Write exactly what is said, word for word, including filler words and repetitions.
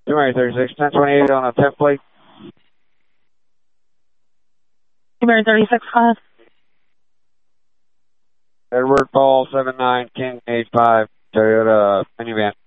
two Mary thirty-six, ten twenty-eight on a tenth plate. two Mary thirty-six, call. Edward Paul seven nine King eight five Toyota minivan.